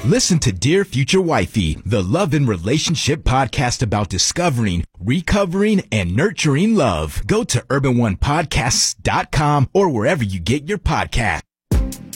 Listen to Dear Future Wifey, the love and relationship podcast about discovering, recovering, and nurturing love. Go to urbanonepodcasts.com or wherever you get your podcast.